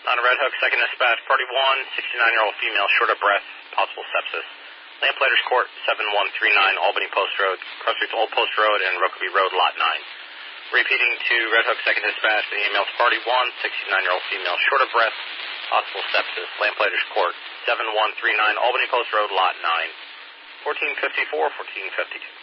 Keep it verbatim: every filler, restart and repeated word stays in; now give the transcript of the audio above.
On a Red Hook, second dispatch, party one, sixty-nine-year-old female, short of breath, possible sepsis. Lamplighters Court, seven one three nine, Albany Post Road, cross streets Old Post Road and Rokeby Road, Lot nine. Repeating to Red Hook, second dispatch, the email to party one, sixty-nine-year-old female, short of breath, possible sepsis. Lamplighters Court, seven one three nine, Albany Post Road, Lot nine. fourteen fifty-four, fourteen fifty-two.